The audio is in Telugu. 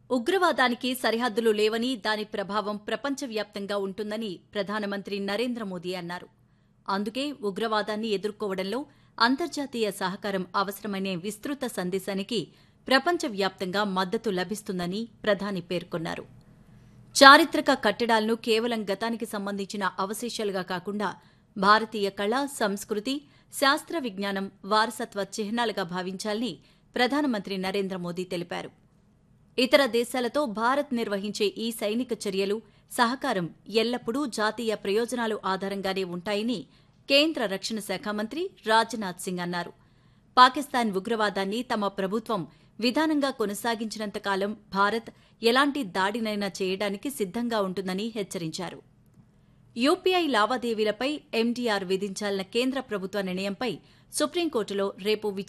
ఉగ్రవాదానికి సరిహద్దులు లేవని దాని ప్రభావం ప్రపంచవ్యాప్తంగా ఉంటుందని ప్రధానమంత్రి నరేంద్ర మోదీ అన్నారు. అందుకే ఉగ్రవాదాన్ని ఎదుర్కోవడంలో అంతర్జాతీయ సహకారం అవసరమనే విస్తృత సందేశానికి ప్రపంచవ్యాప్తంగా మద్దతు లభిస్తుందని ప్రధాని పేర్కొన్నారు. చారిత్రక కట్టడాలను కేవలం గతానికి సంబంధించిన అవశేషాలుగా కాకుండా భారతీయ కళ, సంస్కృతి, శాస్త్ర విజ్ఞానం, వారసత్వ చిహ్నాలుగా భావించాలని ప్రధానమంత్రి నరేంద్ర మోదీ తెలిపారు. ఇతర దేశాలతో భారత్ నిర్వహించే ఈ సైనిక చర్యలు, సహకారం ఎల్లప్పుడూ జాతీయ ప్రయోజనాలు ఆధారంగానే ఉంటాయని కేంద్ర రక్షణ శాఖ మంత్రి రాజ్నాథ్ సింగ్ అన్నారు. పాకిస్తాన్ ఉగ్రవాదాన్ని తమ ప్రభుత్వం విధానంగా కొనసాగించినంతకాలం భారత్ ఎలాంటి దాడినైనా చేయడానికి సిద్ధంగా ఉంటుందని హెచ్చరించారు. యూపీఐ లావాదేవీలపై ఎండీఆర్ విధించాలన్న కేంద్ర ప్రభుత్వ నిర్ణయంపై సుప్రీంకోర్టులో రేపు